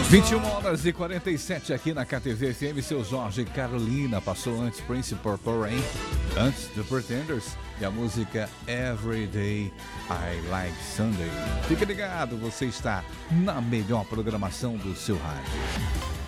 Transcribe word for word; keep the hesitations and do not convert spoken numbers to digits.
vinte e uma horas e quarenta e sete aqui na K T V F M. Seu Jorge Carolina passou antes Prince Purple Rain, antes The Pretenders e a música Every Day I Like Sunday. Fique ligado, você está na melhor programação do seu rádio.